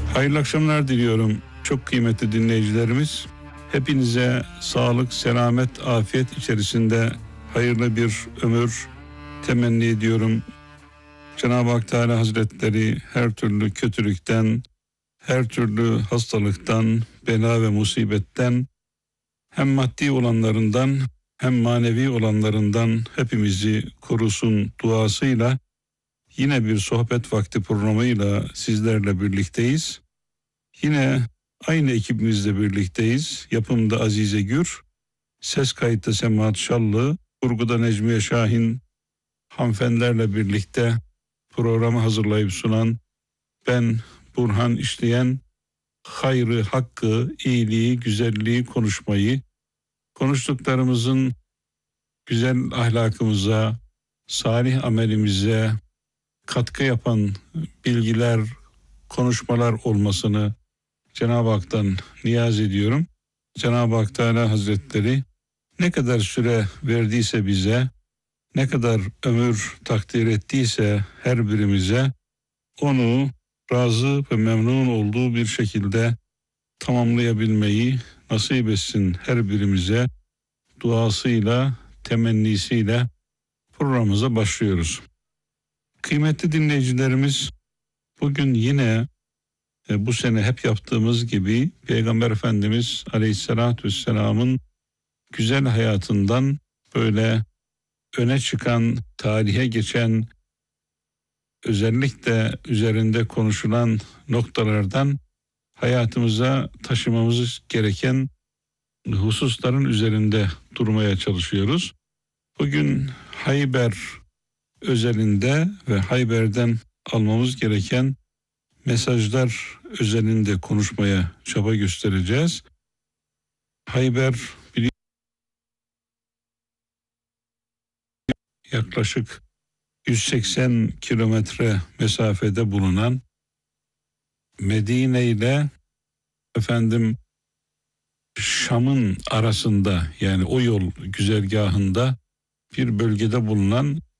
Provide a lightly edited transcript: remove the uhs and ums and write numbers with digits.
Hayırlı akşamlar diliyorum çok kıymetli dinleyicilerimiz. Hepinize sağlık, selamet, afiyet içerisinde hayırlı bir ömür temenni ediyorum. Cenab-ı Hak Teala Hazretleri her türlü kötülükten, her türlü hastalıktan, bela ve musibetten, hem maddi olanlarından hem manevi olanlarından hepimizi korusun duasıyla yine bir sohbet vakti programıyla sizlerle birlikteyiz. Yine aynı ekibimizle birlikteyiz. Yapımda Azize Gür, ses kayıtta Semahat Şallı, kurguda Necmiye Şahin hanımefendilerle birlikte programı hazırlayıp sunan ben Burhan İşleyen, hayrı, hakkı, iyiliği, güzelliği konuşmayı, konuştuklarımızın güzel ahlakımıza, salih amelimize katkı yapan bilgiler, konuşmalar olmasını Cenab-ı Hak'tan niyaz ediyorum. Cenab-ı Hak Teala Hazretleri ne kadar süre verdiyse bize, ne kadar ömür takdir ettiyse her birimize onu razı ve memnun olduğu bir şekilde tamamlayabilmeyi nasip etsin her birimize duasıyla, temennisiyle programımıza başlıyoruz. Kıymetli dinleyicilerimiz, bugün yine bu sene hep yaptığımız gibi Peygamber Efendimiz Aleyhisselatü Vesselam'ın güzel hayatından böyle öne çıkan, tarihe geçen, özellikle üzerinde konuşulan noktalardan hayatımıza taşımamız gereken hususların üzerinde durmaya çalışıyoruz. Bugün Hayber özelinde ve Hayber'den almamız gereken mesajlar özelinde konuşmaya çaba göstereceğiz. Hayber yaklaşık 180 kilometre mesafede bulunan Medine ile Şam'ın arasında, yani o yol güzergahında bir bölgede bulunan